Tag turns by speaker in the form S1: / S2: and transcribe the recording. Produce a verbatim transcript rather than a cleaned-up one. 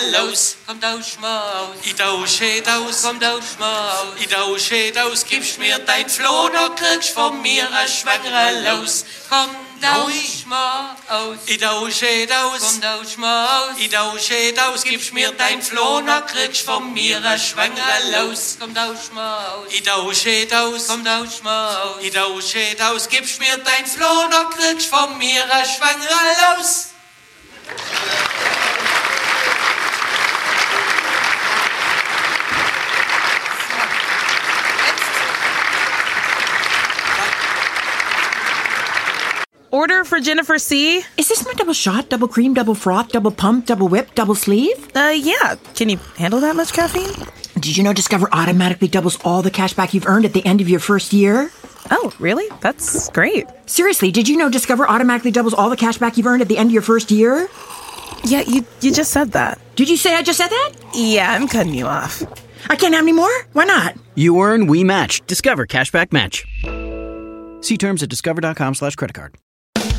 S1: Los, kommt aus Schmaus. I Dausche, Daus, kommt aus Schmaus. I Dausche, Daus, gibst mir dein Floh, da kriegst von mir a schwangere Los. Kommt aus Schmaus. I Dausche, Daus, kommt aus Schmaus. I Dausche, Daus, gibst mir dein Floh, da kriegst von mir a schwangere Los. Kommt aus Schmaus. I Dausche, Daus, kommt aus Schmaus. I Dausche, Daus, gibst mir dein Floh, da kriegst von mir a schwangere Los.
S2: Order for Jennifer C.
S3: Is this my double shot, double cream, double froth, double pump, double whip, double sleeve?
S2: Uh, yeah. Can you handle that much caffeine?
S3: Did you know Discover automatically doubles all the cash back you've earned at the end of your first year?
S2: Oh, really? That's great.
S3: Seriously, did you know Discover automatically doubles all the cash back you've earned at the end of your first year?
S2: Yeah, you, you just said that.
S3: Did you say I just said that?
S2: Yeah, I'm cutting you off.
S3: I can't have any more? Why not?
S4: You earn, we match. Discover Cashback Match. See terms at discover.com slash credit card.